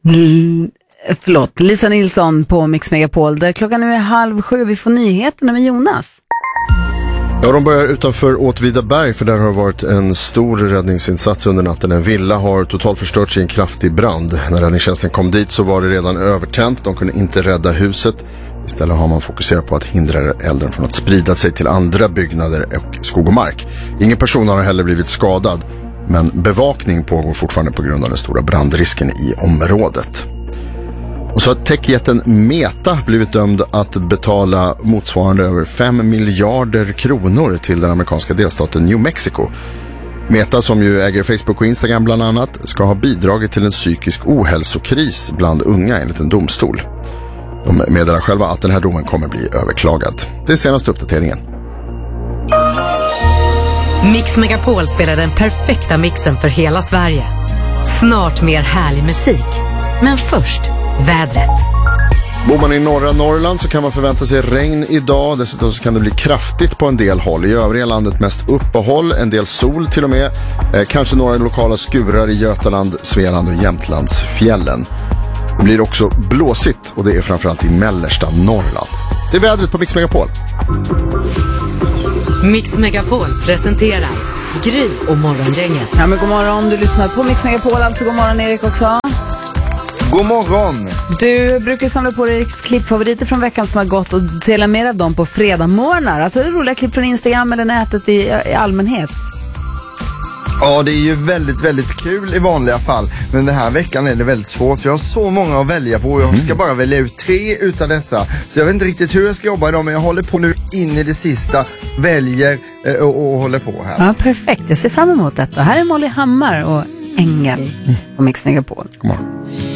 Lisa Nilsson på Mix Megapol. Där klockan nu är 6:30. Vi får nyheterna med Jonas. Ja, de börjar utanför Åtvidaberg, för där har varit en stor räddningsinsats under natten. En villa har totalt förstörts i en kraftig brand. När räddningstjänsten kom dit så var det redan övertänt. De kunde inte rädda huset. Istället har man fokuserat på att hindra elden från att sprida sig till andra byggnader och skog och mark. Ingen person har heller blivit skadad, men bevakning pågår fortfarande på grund av den stora brandrisken i området. Och så har techjätten Meta blivit dömd att betala motsvarande över 5 miljarder kronor till den amerikanska delstaten New Mexico. Meta, som ju äger Facebook och Instagram bland annat, ska ha bidragit till en psykisk ohälsokris bland unga enligt en domstol. De meddelar själva att den här domen kommer bli överklagad. Det är senaste uppdateringen. Mix Megapol spelar den perfekta mixen för hela Sverige. Snart mer härlig musik. Men först, vädret. Bor man i norra Norrland så kan man förvänta sig regn idag. Dessutom så kan det bli kraftigt på en del håll. I övriga landet mest uppehåll, en del sol till och med. Kanske några lokala skurar i Götaland, Svealand och Jämtlandsfjällen. Det blir också blåsigt, och det är framförallt i mellersta Norrland. Det är vädret på Mix Megapol. Mix Megapol presenterar Gry och Morgongänget. Ja, men god morgon, du lyssnar på Mix Megapol. Alltså god morgon Erik också. God morgon! Du brukar samla på dig klippfavoriter från veckan som har gått och dela mer av dem på fredagmorgnar. Alltså roliga klipp från Instagram eller nätet i allmänhet. Ja, det är ju väldigt, väldigt kul i vanliga fall. Men den här veckan är det väldigt svårt. Vi har så många att välja på. Jag ska bara välja ut 3 utav dessa. Så jag vet inte riktigt hur jag ska jobba idag. Men jag håller på nu in i det sista. Väljer och håller på här. Ja, perfekt. Jag ser fram emot detta. Här är Molly Hammar och Ängel på Mix Megapol. God morgon.